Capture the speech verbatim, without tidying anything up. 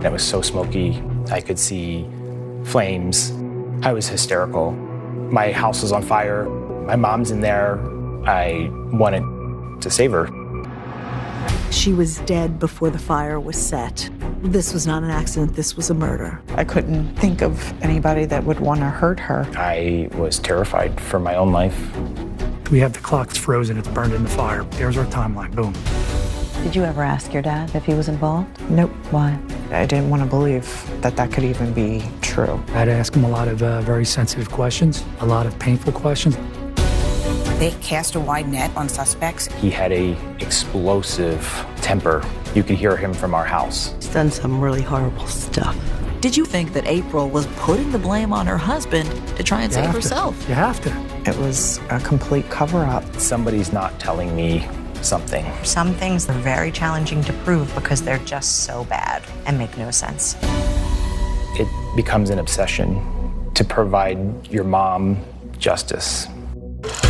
It was so smoky, I could see flames. I was hysterical. My house was on fire. My mom's in there. I wanted to save her. She was dead before the fire was set. This was not an accident, this was a murder. I couldn't think of anybody that would want to hurt her. I was terrified for my own life. We have the clock, it's frozen, it's burned in the fire. There's our timeline, boom. Did you ever ask your dad if he was involved? Nope. Why? I didn't want to believe that that could even be true. I had to ask him a lot of uh, very sensitive questions, a lot of painful questions. They cast a wide net on suspects. He had a explosive temper. You could hear him from our house. He's done some really horrible stuff. Did you think that April was putting the blame on her husband to try and You save have herself? To. You have to. It was a complete cover-up. Somebody's not telling me something. Some things are very challenging to prove because they're just so bad and make no sense. It becomes an obsession to provide your mom justice.